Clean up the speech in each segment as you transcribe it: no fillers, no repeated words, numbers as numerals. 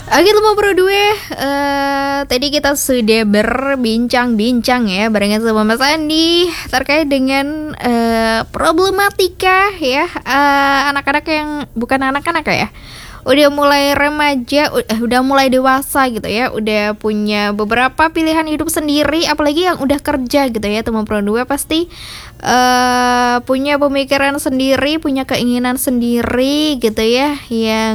Oke teman Pro 2, tadi kita sudah berbincang-bincang ya barengan sama Mas Andi terkait dengan problematika ya anak-anak yang bukan anak-anak ya, udah mulai remaja, udah mulai dewasa gitu ya, udah punya beberapa pilihan hidup sendiri, apalagi yang udah kerja gitu ya teman Pro 2 pasti punya pemikiran sendiri, punya keinginan sendiri gitu ya, yang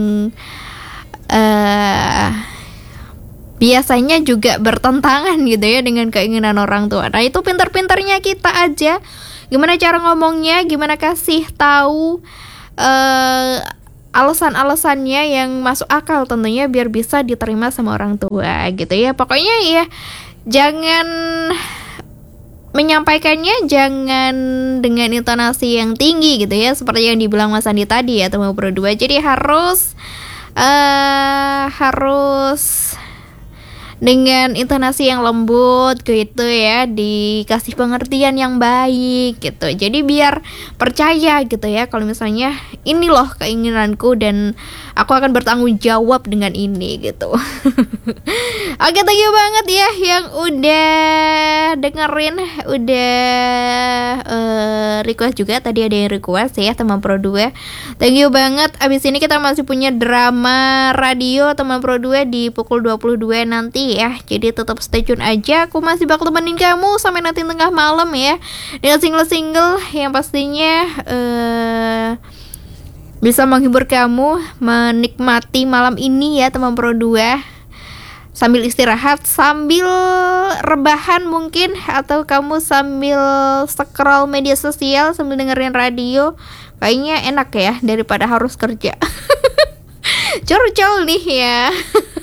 biasanya juga bertentangan gitu ya dengan keinginan orang tua. Nah itu pintar-pintarnya kita aja, gimana cara ngomongnya, gimana kasih tahu alasan-alasannya yang masuk akal tentunya biar bisa diterima sama orang tua gitu ya. Pokoknya ya jangan menyampaikannya jangan dengan intonasi yang tinggi gitu ya, seperti yang dibilang Mas Andi tadi ya teman Pro 2. Jadi harus dengan intonasi yang lembut gitu ya, dikasih pengertian yang baik gitu. Jadi biar percaya gitu ya kalau misalnya ini loh keinginanku dan aku akan bertanggung jawab dengan ini gitu. Oke, thank you banget ya yang udah dengerin, udah request juga. Tadi ada yang request ya teman Pro 2. Thank you banget. Abis ini kita masih punya drama radio teman Pro 2 di pukul 22 nanti ya. Jadi tetap stay tune aja. Aku masih bakal temenin kamu sampai nanti tengah malam ya, dengan single-single yang pastinya bisa menghibur kamu menikmati malam ini ya teman Pro 2. Sambil istirahat, sambil rebahan mungkin, atau kamu sambil scroll media sosial sambil dengerin radio. Kayaknya enak ya daripada harus kerja. Curcol nih ya.